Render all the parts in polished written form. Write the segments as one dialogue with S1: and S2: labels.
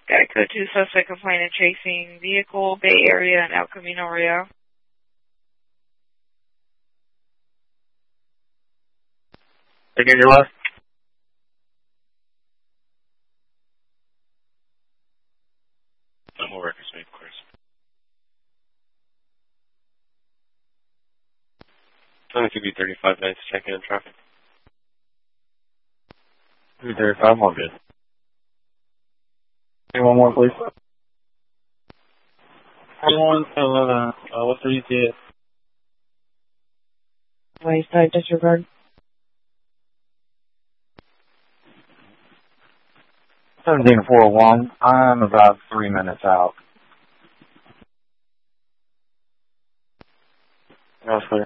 S1: Got code 2 suspect complaining chasing vehicle, Bay Area and El Camino Real.
S2: Again, your left.
S3: Double records made, Chris. 235 minutes to check in traffic.
S2: 235, all good. One more, please. 41, what's the ETA?
S1: Wayside disregard.
S2: 1741, I'm about 3 minutes out. That's clear.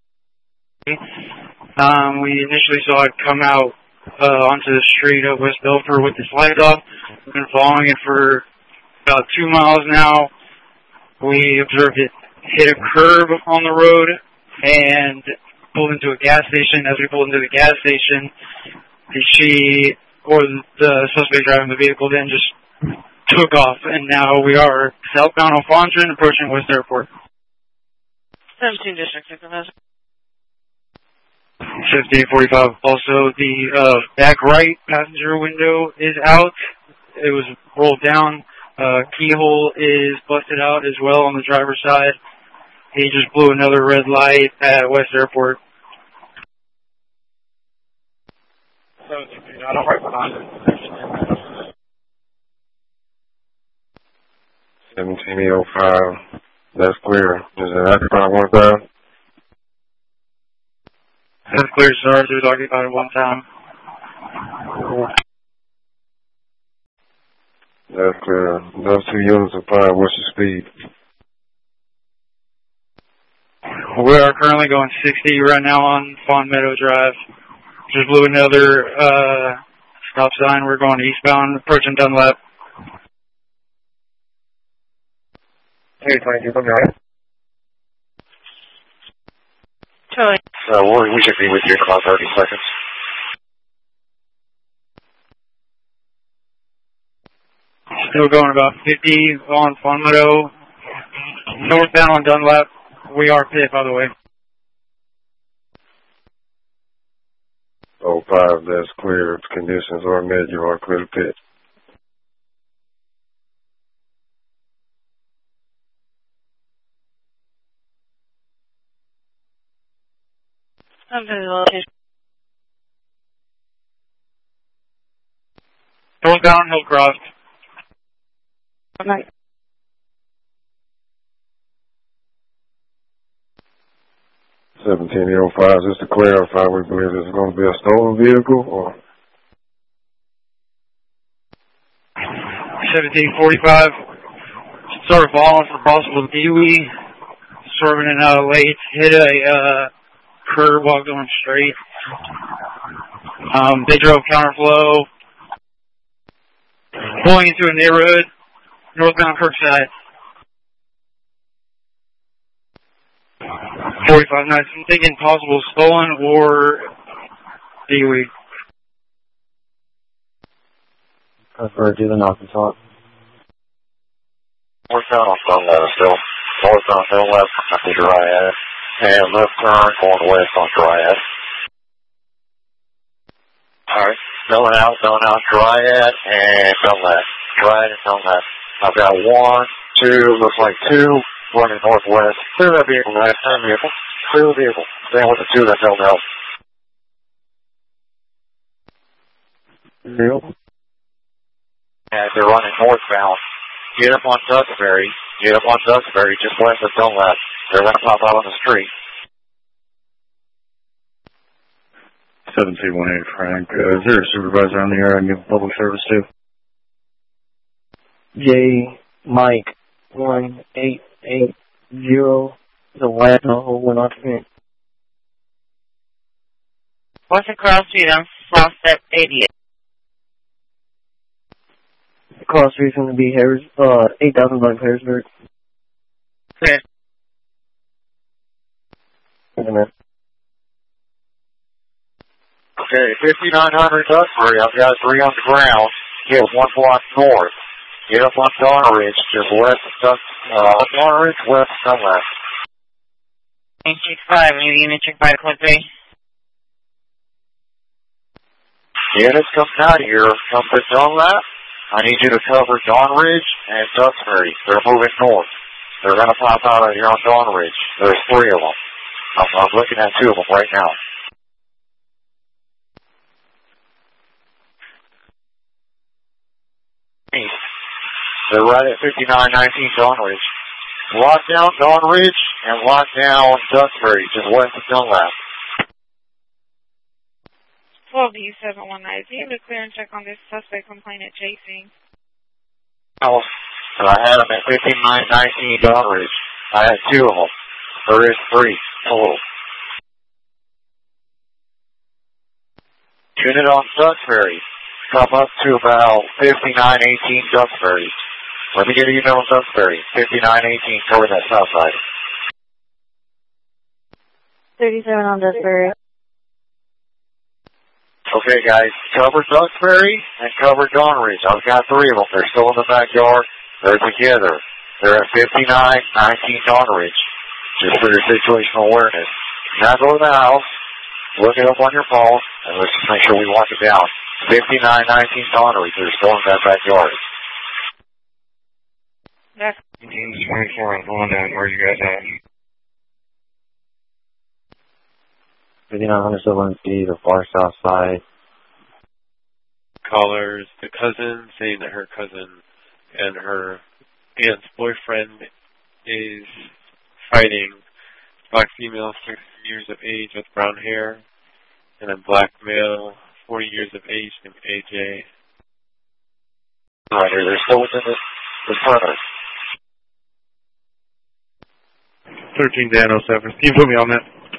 S4: We initially saw it come out onto the street of West Belford with its lights off. We've been following it for about 2 miles now. We observed it hit a curb on the road and pulled into a gas station. As we pulled into the gas station, the suspect driving the vehicle then just took off, and now we are southbound on Fondren approaching West Airport.
S1: 17 District Supervisor.
S4: 1545. Also, the back right passenger window is out. It was rolled down. Keyhole is busted out as well on the driver's side. He just blew another red light at West Airport.
S2: 1739, right behind it.
S5: 1705, that's clear. Is it occupied one time?
S4: That's clear, sir. It was occupied at one time.
S5: That's clear. Those 2 units are fine. What's your speed?
S4: We are currently going 60 right now on Fawn Meadow Drive. Just blew another stop sign. We're going eastbound, approaching Dunlap.
S2: Hey, 22, come here.
S1: Charlie.
S5: We should be with you in about 30 seconds.
S4: Still going about 50 on Fawn Meadow. Northbound on Dunlap. We are pit, by the way.
S5: 05, that's clear. If conditions are met, you are clear to pit.
S4: Northbound Hillcroft.
S1: Good night.
S5: 1705, just to clarify, we believe this is going to be a stolen vehicle, or?
S4: 1745. Sort of falling for possible Dewey. Swerving in out of late. Hit a curb while going straight. They drove counterflow. Pulling into a neighborhood. Northbound Kirkside. 45 nights. I'm thinking possible stolen or Dewey.
S2: Prefer to the knock and talk.
S5: Northbound on Sunletter still. Northbound hill left on Dryad. And left turn going west on Dryad. Alright, going out, Dryad and Dunlap. Dryad and Dunlap. I've got 1, 2, looks like 2, running northwest. Clear that vehicle, guys. Same vehicle. Clear the vehicle. Staying with the 2 that's held out.
S2: Real?
S5: And they're running northbound. Get up on Duxbury. Just west of Dunlap. They're going to pop out on the street.
S2: 1718, Frank. Is there a supervisor on the area and give public service to? J. Mike 1880. The last no went off the
S1: What's across street on Prospect 80th?
S2: cross street's going to be 8,000 block Harrisburg.
S1: Clear.
S2: Wait a minute.
S5: Okay, 5900 Duxbury. I've got 3 on the ground. Get 1 block north. Get up on Dawn Ridge, just west of Dawn Ridge, west of left.
S1: 865, new unit, check by code 3.
S5: Units coming out of here, come to Dunlap. I need you to cover Dawn Ridge and Duxbury. They're moving north. They're going to pop out of here on Dawn Ridge. There's 3 of them. I'm looking at 2 of them right now. They're right at 5919 Dawn Ridge. Lock down Dawn Ridge and lock down Duxbury, just west of Dunlap.
S1: 12D719, do you have a clear and check on this suspect complainant chasing?
S5: Oh, so I had them at 5919 Dawn Ridge. I had 2 of them. There is 3 total. Unit on Duxbury. Come up to about 5918 Duxbury. Let me get an email on Duxbury. 5918 toward that south side.
S6: 37 on Duxbury.
S5: Okay, guys, cover Duxbury and cover Dawn Ridge. I've got 3 of them. They're still in the backyard. They're together. They're at 5919 Dawn Ridge. Just for your situational awareness. Now go to the house, look it up on your phone, and let's just make sure we walk it down. 5919 Dawn Ridge. They're still in that backyard.
S1: That's
S4: Teams 24 and 1, where you guys at?
S2: 5900 Silver Sea, the far south side.
S3: Callers, the cousin saying that her cousin and her aunt's boyfriend is fighting. Black female, 6 years of age with brown hair, and a black male, 40 years of age named AJ.
S5: Right here, they're still within this perimeter.
S4: 13 Dan 07. Can you put me on that?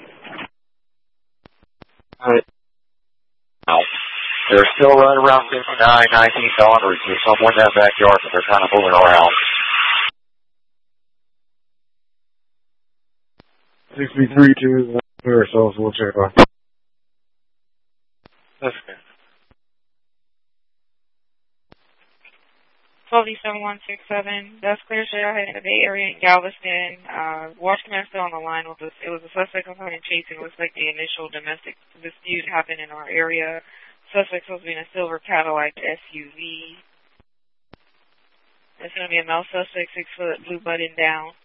S5: Alright. Now, they're still right around 5919 Dawn Ridge. There's someone in that backyard, but they're kind of moving around.
S4: 6332 or so we'll check on.
S3: That's good.
S1: 12D7167, that's clear straight ahead in the Bay Area in Galveston. Washington is still on the line with us. It was a suspect complainant chasing. It looks like the initial domestic dispute happened in our area. Suspect supposed to be in a silver Cadillac SUV. It's going to be a male suspect, 6 foot, blue button down.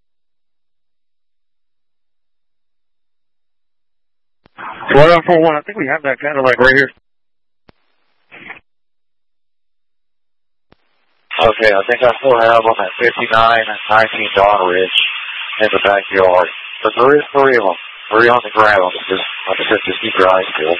S4: Right on 41. I think we have that Cadillac right here.
S5: Okay, I think I still have them at 5919 Dawn Ridge in the backyard. But there is 3 of them. 3 on the ground. Just, like I said, just keep your eyes peeled.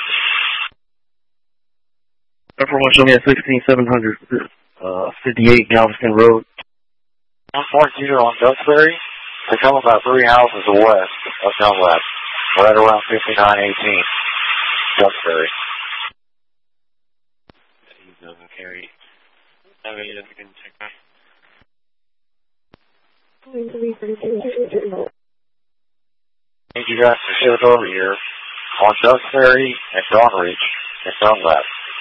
S2: Everyone show me at 16700, 58 Galveston Road.
S5: I'm parked here on Duxbury. They come about 3 houses west of Dunlap. Right around 5918 Duxbury.
S3: He's not going to carry. That way he doesn't get checked out.
S5: I need you guys to shift over here on Duxbury and Dawn Ridge and Dunlap.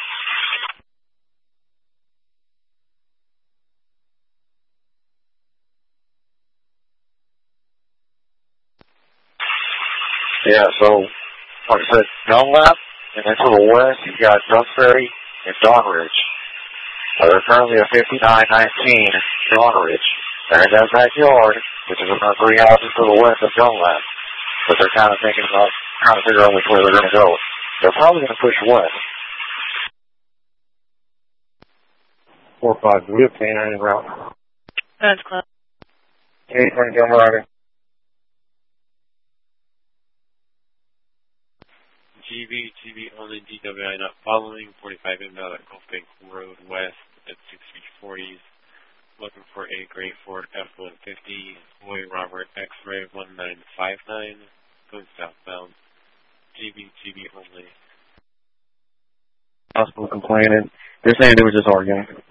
S5: Yeah, so, like I said, Dunlap, and then to the west, you've got Duxbury and Dawn Ridge. They're currently at 5919 Dawn Ridge. They're in that backyard, which is about 3 houses to the west of Dunlap. But they're kind of thinking about trying to figure out which way they're going to go. They're probably going to push west.
S2: 4-5, we have K9 en route.
S6: That's close.
S2: K-20 Delmarado.
S3: GB only, DWI not following, 45 inbound at Gulf Bank Road West at 6340s. Looking for a Gray Ford F-150, Boy Robert X-Ray 1959, going southbound. GB only.
S2: Hospital complaining. They're saying they were just arguing.